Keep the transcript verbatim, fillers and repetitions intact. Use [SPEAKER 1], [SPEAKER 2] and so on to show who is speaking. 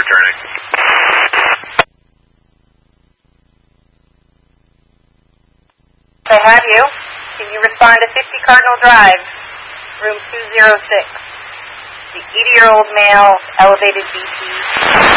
[SPEAKER 1] returning.
[SPEAKER 2] I have you. Can you respond to fifty Cardinal Drive, room two oh six? The eighty-year-old male, elevated B P.